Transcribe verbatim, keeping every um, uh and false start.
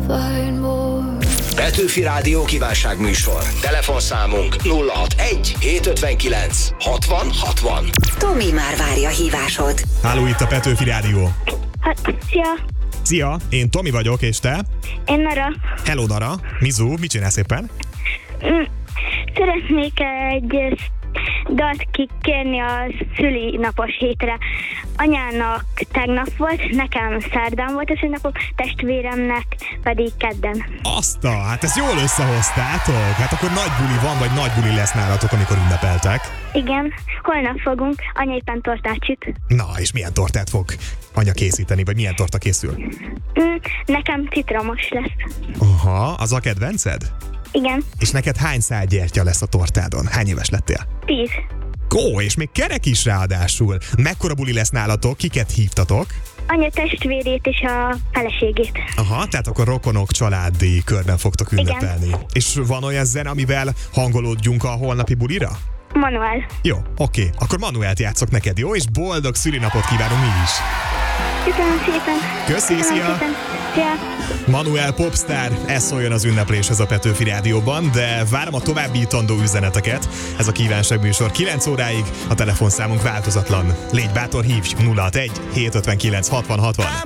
find more. Petőfi Rádió kívánságműsor. Telefonszámunk nulla hatvanegy hétszázötvenkilenc hatvan hatvan. Tomi már várja hívásod. Háló, itt a Petőfi Rádió. Hát, szia! Szia, én Tomi vagyok, és te? Én Nara. Hello, Nara. Mizu, mit csinálsz éppen? Mm, Szeretnék egy dalt kikérni a szülinapos hétre. Anyának tegnap volt, nekem szerdán volt a szülinapom, testvéremnek pedig kedden. Azta, hát ezt jól összehoztátok. Hát akkor nagy buli van, vagy nagy buli lesz nálatok, amikor ünnepeltek. Igen, holnap fogunk, anya éppen tortát süt. Na, és milyen tortát fog anya készíteni, vagy milyen torta készül? Mm, nekem citromos lesz. Aha, az a kedvenced? Igen, És neked hány szál gyertya lesz a tortádon? Hány éves lettél? tíz. Ó, és még kerek is ráadásul. Mekkora buli lesz nálatok? Kiket hívtatok? Anya testvérét és a feleségét. Aha, tehát akkor rokonok, családi körben fogtok ünnepelni. Igen. És van olyan zene, amivel hangolódjunk a holnapi bulira? Manuel. Jó, oké. Akkor Manuelt játszok neked, jó? És boldog szülinapot kívánunk mi is. Köszönöm szépen. Köszi, Köszönöm szia! szépen. Szia! Manuel Popstar, ez szóljon az ünnepléshez a Petőfi Rádióban, de várom a továbbítandó üzeneteket. Ez a kívánságműsor kilenc óráig, a telefonszámunk változatlan. Légy bátor, hívj nulla hatvanegy hétszázötvenkilenc hatvan hatvan.